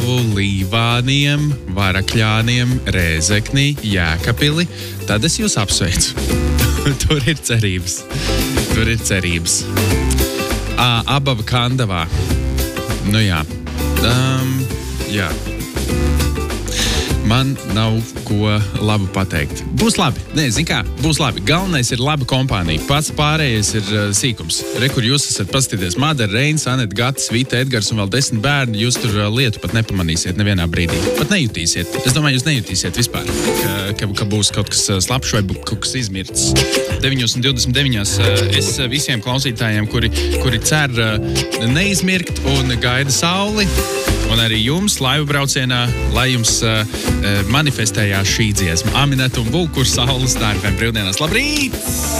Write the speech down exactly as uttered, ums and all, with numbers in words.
Jelgavu, Līvāniem, Varakļāniem, Rēzekni, Jēkabili, tad es jūs apsveicu. Tur ir cerības. Tur ir cerības. À, Abava Kandavā. Nu jā. Um, jā. Man nav ko labu pateikt. Būs labi. Nē, zin kā, būs labi. Galvenais ir laba kompānija. Pats pārējais ir uh, sīkums. Re, kur jūs esat paskatīties. Madara, Reinis, Aneta, Gatis, Vita, Edgars un vēl desmit bērni. Jūs tur uh, lietu pat nepamanīsiet nevienā brīdī. Pat nejutīsiet. Es domāju, jūs nejutīsiet vispār, ka, ka, ka būs kaut kas slapšs vai kaut kas izmirts. deviņos un divdesmit deviņos uh, es visiem klausītājiem, kuri, kuri cer uh, neizmirkt un gaida sauli, un arī jums laivu braucienā, lai jums uh, manifestējās šī dziesma. Amineta un Vulk, kur saules dārgiem brīvdienās. Labrīt!